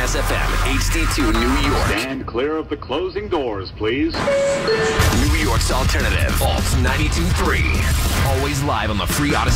SFM, HD2 New York. Stand clear of the closing doors, please. New York's alternative, Alt 92.3. Always live on the free Odyssey.